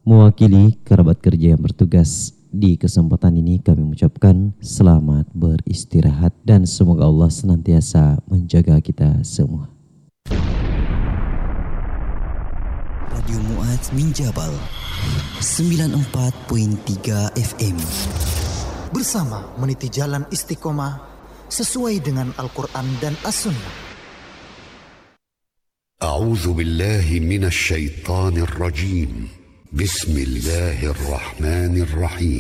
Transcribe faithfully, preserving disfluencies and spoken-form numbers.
Mewakili kerabat kerja yang bertugas di kesempatan ini, kami mengucapkan selamat beristirahat dan semoga Allah senantiasa menjaga kita semua. Radio Mu'adz min Jabal sembilan puluh empat perpuluhan tiga F M. Bersama meniti jalan istiqomah sesuai dengan Al-Quran dan As-Sunnah. A'udzu billahi minasy syaithanir rajim. Bismillahirrahmanirrahim.